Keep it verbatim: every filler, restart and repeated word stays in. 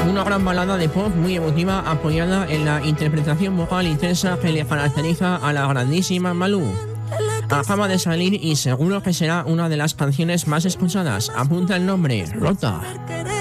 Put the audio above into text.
Una gran balada de pop muy emotiva apoyada en la interpretación vocal intensa que le caracteriza a la grandísima Malú. Acaba de salir y seguro que será una de las canciones más escuchadas. Apunta el nombre, Rota.